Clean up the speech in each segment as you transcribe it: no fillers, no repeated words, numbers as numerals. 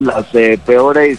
las peores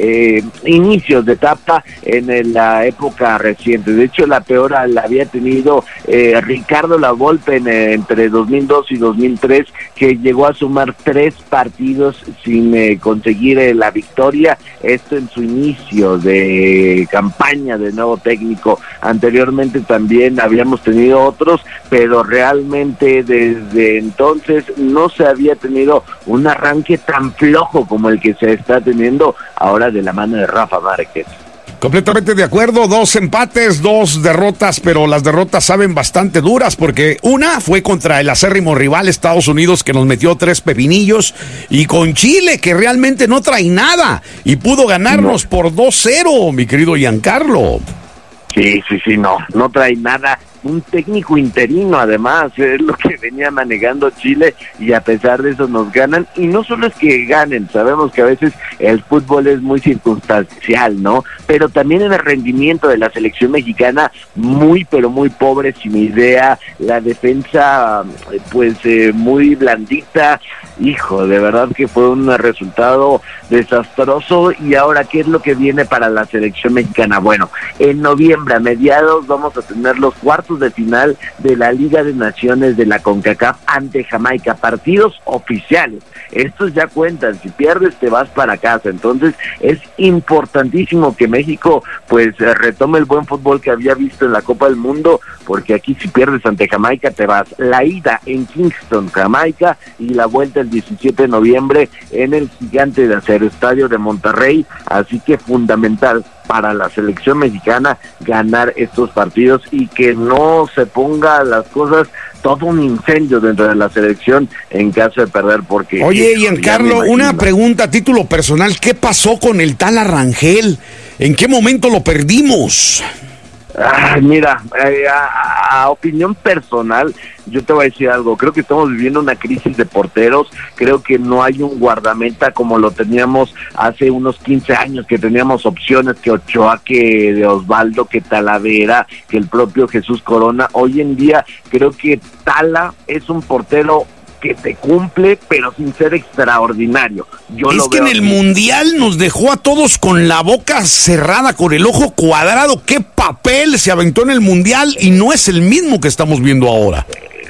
inicios de etapa en la época reciente. De hecho, la peor la había tenido Ricardo Lavolpe entre 2002 y 2003, que llegó a sumar 3 partidos sin conseguir la victoria. Esto en su inicio de campaña de nuevo técnico. Anteriormente también habíamos tenido otros, pero realmente desde entonces no se había tenido un arranque tan flojo como el que se está teniendo ahora de la mano de Rafa Márquez. Completamente de acuerdo, 2 empates, 2 derrotas, pero las derrotas saben bastante duras, porque una fue contra el acérrimo rival Estados Unidos, que nos metió 3 pepinillos, y con Chile, que realmente no trae nada, y pudo ganarnos por 2-0, mi querido Giancarlo. Sí, no trae nada. Un técnico interino, además, es lo que venía manejando Chile, y a pesar de eso nos ganan. Y no solo es que ganen, sabemos que a veces el fútbol es muy circunstancial, ¿no? Pero también en el rendimiento de la selección mexicana, muy pero muy pobre, sin idea. La defensa, pues muy blandita. Hijo, de verdad que fue un resultado desastroso. Y ahora, ¿qué es lo que viene para la selección mexicana? Bueno, en noviembre, a mediados, vamos a tener los cuartos de final de la Liga de Naciones de la CONCACAF ante Jamaica, partidos oficiales. Estos ya cuentan, si pierdes te vas para casa. Entonces es importantísimo que México pues retome el buen fútbol que había visto en la Copa del Mundo, porque aquí si pierdes ante Jamaica te vas. La ida en Kingston, Jamaica, y la vuelta el 17 de noviembre en el Gigante de Acero, Estadio de Monterrey. Así que fundamental para la selección mexicana ganar estos partidos y que no se ponga las cosas todo un incendio dentro de la selección en caso de perder, porque... Oye, Giancarlo, una pregunta a título personal, ¿qué pasó con el tal Arrangel? ¿En qué momento lo perdimos? Mira, a opinión personal, yo te voy a decir algo. Creo que estamos viviendo una crisis de porteros. Creo que no hay un guardameta como lo teníamos hace unos 15 años, que teníamos opciones, que Ochoa, que de Osvaldo, que Talavera, que el propio Jesús Corona. Hoy en día creo que Tala es un portero que te cumple, pero sin ser extraordinario. Es que en el Mundial nos dejó a todos con la boca cerrada, con el ojo cuadrado. ¿Qué papel se aventó en el Mundial? Y no es el mismo que estamos viendo ahora.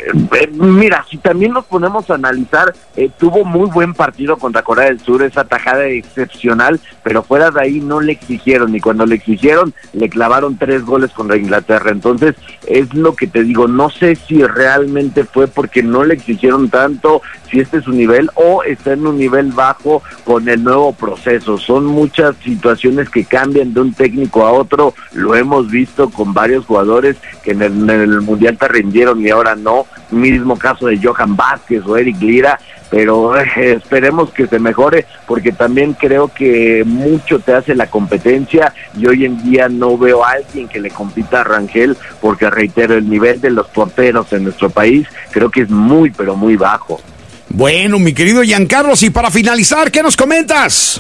Mira, si también nos ponemos a analizar, tuvo muy buen partido contra Corea del Sur, esa tajada excepcional, pero fuera de ahí no le exigieron, y cuando le exigieron, le clavaron 3 goles contra Inglaterra. Entonces, es lo que te digo, no sé si realmente fue porque no le exigieron tanto, si este es su nivel, o está en un nivel bajo con el nuevo proceso. Son muchas situaciones que cambian de un técnico a otro, lo hemos visto con varios jugadores que en el Mundial te rindieron y ahora no. Mismo caso de Johan Vázquez o Eric Lira, pero esperemos que se mejore, porque también creo que mucho te hace la competencia, y hoy en día no veo a alguien que le compita a Rangel, porque reitero, el nivel de los porteros en nuestro país creo que es muy pero muy bajo. Bueno, mi querido Giancarlo, y para finalizar, ¿qué nos comentas?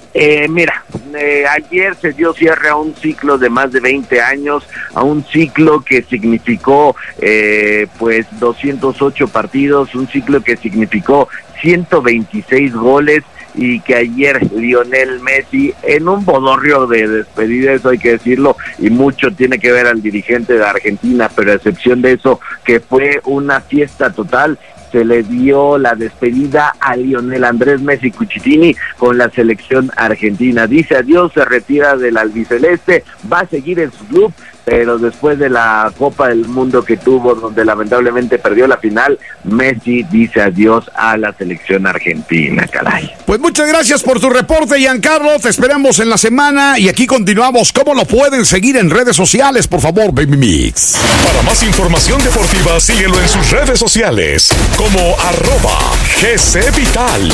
Ayer se dio cierre a un ciclo de más de 20 años, a un ciclo que significó pues 208 partidos, un ciclo que significó 126 goles, y que ayer Lionel Messi, en un bodorrio de despedida, eso hay que decirlo, y mucho tiene que ver al dirigente de Argentina, pero a excepción de eso, que fue una fiesta total, se le dio la despedida a Lionel Andrés Messi Cuchitini con la selección argentina. Dice adiós, se retira del albiceleste, va a seguir en su club, pero después de la Copa del Mundo que tuvo, donde lamentablemente perdió la final, Messi dice adiós a la selección argentina, caray. Pues muchas gracias por tu reporte, Giancarlo, te esperamos en la semana, y aquí continuamos. ¿Cómo lo pueden seguir en redes sociales? Por favor, Baby Mix. Para más información deportiva, síguelo en sus redes sociales, como @GCVital.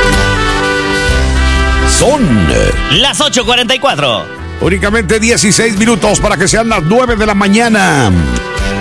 Son las 8:44. Únicamente 16 minutos para que sean las 9 de la mañana.